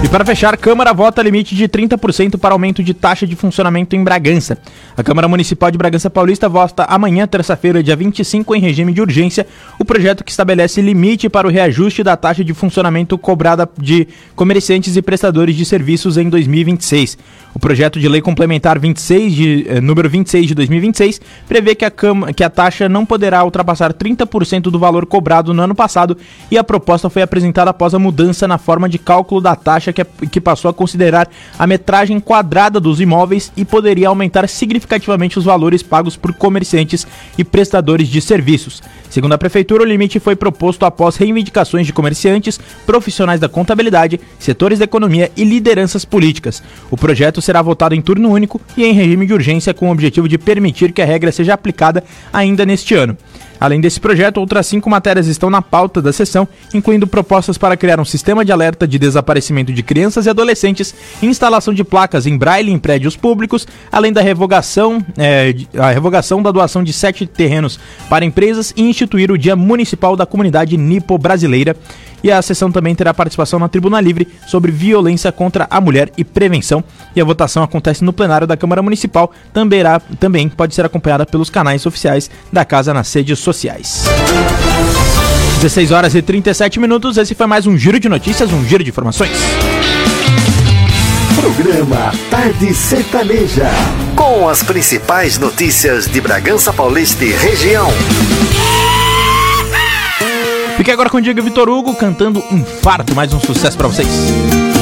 E para fechar, Câmara vota limite de 30% para aumento de taxa de funcionamento em Bragança. A Câmara Municipal de Bragança Paulista vota amanhã, terça-feira, dia 25, em regime de urgência, o projeto que estabelece limite para o reajuste da taxa de funcionamento cobrada de comerciantes e prestadores de serviços em 2026. O projeto de lei complementar número 26 de 2026 prevê que a taxa não poderá ultrapassar 30% do valor cobrado no ano passado, e a proposta foi apresentada após a mudança na forma de cálculo da taxa que passou a considerar a metragem quadrada dos imóveis e poderia aumentar significativamente os valores pagos por comerciantes e prestadores de serviços. Segundo a Prefeitura, o limite foi proposto após reivindicações de comerciantes, profissionais da contabilidade, setores da economia e lideranças políticas. O projeto será votado em turno único e em regime de urgência, com o objetivo de permitir que a regra seja aplicada ainda neste ano. Além desse projeto, outras 5 matérias estão na pauta da sessão, incluindo propostas para criar um sistema de alerta de desaparecimento de crianças e adolescentes, instalação de placas em braille em prédios públicos, além da revogação da doação de 7 terrenos para empresas e instituir o Dia Municipal da Comunidade Nipo-Brasileira. E a sessão também terá participação na Tribuna Livre sobre violência contra a mulher e prevenção. E a votação acontece no plenário da Câmara Municipal. Também pode ser acompanhada pelos canais oficiais da Casa nas redes sociais. 16 horas e 37 minutos. Esse foi mais um Giro de Notícias, um Giro de Informações. Programa Tarde Sertaneja, com as principais notícias de Bragança Paulista e região. Fique agora com o Diego Vitor Hugo cantando Infarto, mais um sucesso pra vocês.